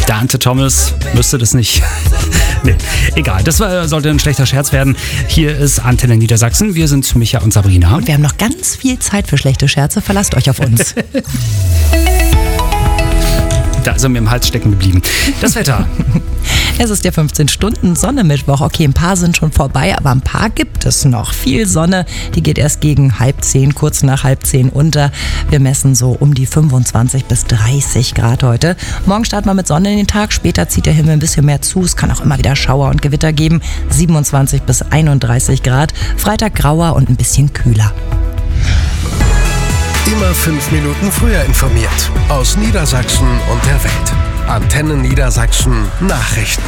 Dante Thomas müsste das nicht. Nee, egal, das sollte ein schlechter Scherz werden. Hier ist Antenne Niedersachsen. Wir sind Micha und Sabrina. Und wir haben noch ganz viel Zeit für schlechte Scherze. Verlasst euch auf uns. Da ist er mir im Hals stecken geblieben. Das Wetter. Es ist der 15-Stunden-Sonne-Mittwoch. Okay, ein paar sind schon vorbei, aber ein paar gibt es noch. Viel Sonne, die geht erst gegen 9:30, kurz nach 9:30 unter. Wir messen so um die 25 bis 30 Grad heute. Morgen starten wir mit Sonne in den Tag. Später zieht der Himmel ein bisschen mehr zu. Es kann auch immer wieder Schauer und Gewitter geben. 27 bis 31 Grad. Freitag grauer und ein bisschen kühler. Immer 5 Minuten früher informiert. Aus Niedersachsen und der Welt. Antenne Niedersachsen Nachrichten.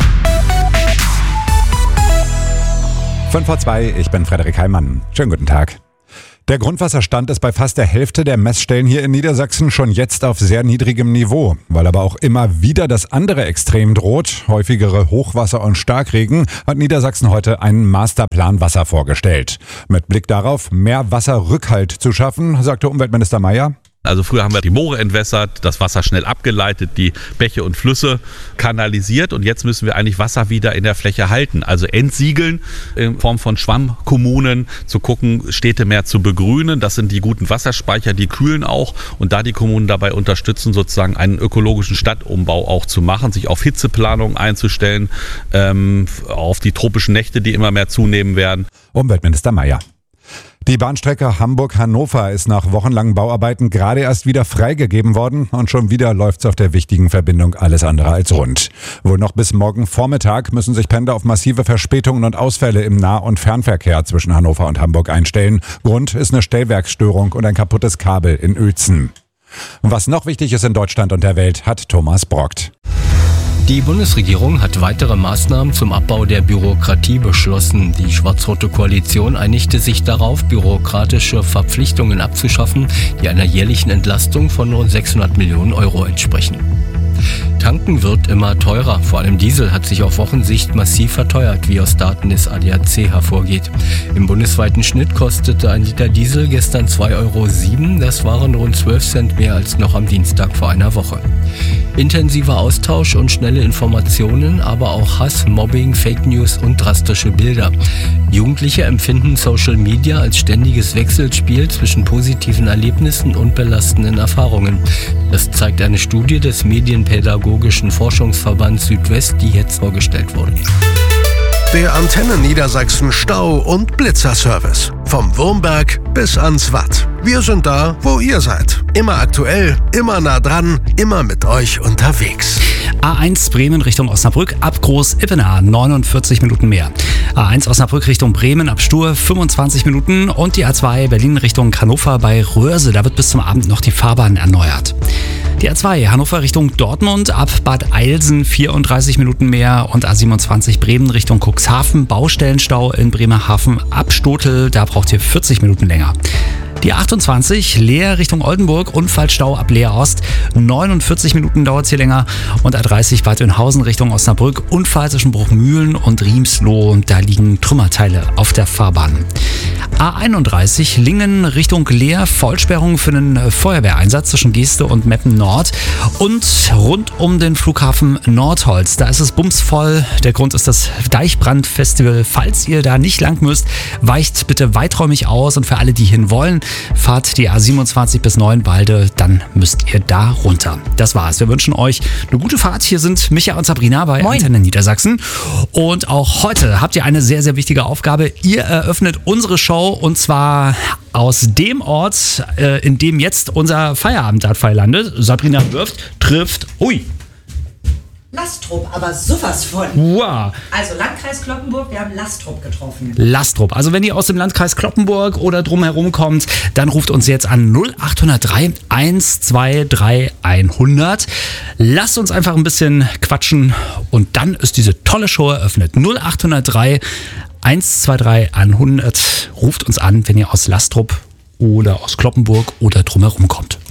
5:02, ich bin Frederik Heimann. Schönen guten Tag. Der Grundwasserstand ist bei fast der Hälfte der Messstellen hier in Niedersachsen schon jetzt auf sehr niedrigem Niveau. Weil aber auch immer wieder das andere Extrem droht, häufigere Hochwasser und Starkregen, hat Niedersachsen heute einen Masterplan Wasser vorgestellt. Mit Blick darauf, mehr Wasserrückhalt zu schaffen, sagte Umweltminister Meier. Also früher haben wir die Moore entwässert, das Wasser schnell abgeleitet, die Bäche und Flüsse kanalisiert und jetzt müssen wir eigentlich Wasser wieder in der Fläche halten. Also entsiegeln in Form von Schwammkommunen, zu gucken, Städte mehr zu begrünen. Das sind die guten Wasserspeicher, die kühlen auch und da die Kommunen dabei unterstützen, sozusagen einen ökologischen Stadtumbau auch zu machen, sich auf Hitzeplanungen einzustellen, auf die tropischen Nächte, die immer mehr zunehmen werden. Umweltminister Meier. Die Bahnstrecke Hamburg-Hannover ist nach wochenlangen Bauarbeiten gerade erst wieder freigegeben worden und schon wieder läuft's auf der wichtigen Verbindung alles andere als rund. Wohl noch bis morgen Vormittag müssen sich Pendler auf massive Verspätungen und Ausfälle im Nah- und Fernverkehr zwischen Hannover und Hamburg einstellen. Grund ist eine Stellwerksstörung und ein kaputtes Kabel in Uelzen. Was noch wichtig ist in Deutschland und der Welt, hat Thomas Brockt. Die Bundesregierung hat weitere Maßnahmen zum Abbau der Bürokratie beschlossen. Die schwarz-rote Koalition einigte sich darauf, bürokratische Verpflichtungen abzuschaffen, die einer jährlichen Entlastung von rund 600 Millionen Euro entsprechen. Tanken wird immer teurer. Vor allem Diesel hat sich auf Wochensicht massiv verteuert, wie aus Daten des ADAC hervorgeht. Im bundesweiten Schnitt kostete ein Liter Diesel gestern 2,07 €. Das waren rund 12 Cent mehr als noch am Dienstag vor einer Woche. Intensiver Austausch und schnelle Informationen, aber auch Hass, Mobbing, Fake News und drastische Bilder. Jugendliche empfinden Social Media als ständiges Wechselspiel zwischen positiven Erlebnissen und belastenden Erfahrungen. Das zeigt eine Studie des Medienpädagogischen Forschungsverbands Südwest, die jetzt vorgestellt wurde. Der Antenne Niedersachsen Stau- und Blitzerservice. Vom Wurmberg bis ans Watt. Wir sind da, wo ihr seid. Immer aktuell, immer nah dran, immer mit euch unterwegs. A1 Bremen Richtung Osnabrück ab Groß-Ippenaar 49 Minuten mehr. A1 Osnabrück Richtung Bremen ab Stur 25 Minuten und die A2 Berlin Richtung Hannover bei Röhrse. Da wird bis zum Abend noch die Fahrbahn erneuert. Die A2 Hannover Richtung Dortmund ab Bad Eilsen 34 Minuten mehr und A27 Bremen Richtung Cuxhaven Baustellenstau in Bremerhaven ab Stotel, da braucht ihr 40 Minuten länger. Die 28 Leer Richtung Oldenburg, Unfallstau ab Leer Ost, 49 Minuten dauert es hier länger und A30 Bad Oeynhausen Richtung Osnabrück, Unfall zwischen Bruchmühlen und Riemsloh und da liegen Trümmerteile auf der Fahrbahn. A31 Lingen Richtung Leer, Vollsperrung für einen Feuerwehreinsatz zwischen Geeste und Meppen Nord und rund um den Flughafen Nordholz. Da ist es bumsvoll. Der Grund ist das Deichbrandfestival. Falls ihr da nicht lang müsst, weicht bitte weiträumig aus und für alle, die hin wollen, fahrt die A27 bis Neuenwalde, dann müsst ihr da runter. Das war's. Wir wünschen euch eine gute Fahrt. Hier sind Micha und Sabrina bei Antenne Niedersachsen. Und auch heute habt ihr eine sehr, sehr wichtige Aufgabe. Ihr eröffnet unsere Show und zwar aus dem Ort, in dem jetzt unser Feierabenddartpfeil landet. Sabrina trifft. Ui. Lastrup, aber sowas von. Wow. Also Landkreis Cloppenburg, wir haben Lastrup getroffen. Lastrup. Also wenn ihr aus dem Landkreis Cloppenburg oder drumherum kommt, dann ruft uns jetzt an 0803 123 100. Lasst uns einfach ein bisschen quatschen und dann ist diese tolle Show eröffnet. 0803 123 100. Ruft uns an, wenn ihr aus Lastrup oder aus Cloppenburg oder drumherum kommt.